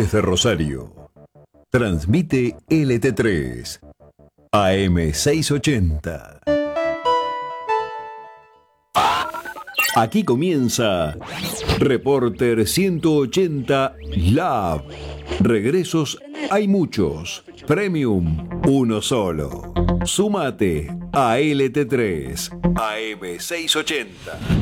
desde Rosario. Transmite LT3 AM680. Aquí comienza Reporter 180 Lab. Regresos hay muchos. Premium, uno solo. Súmate a LT3 AM680.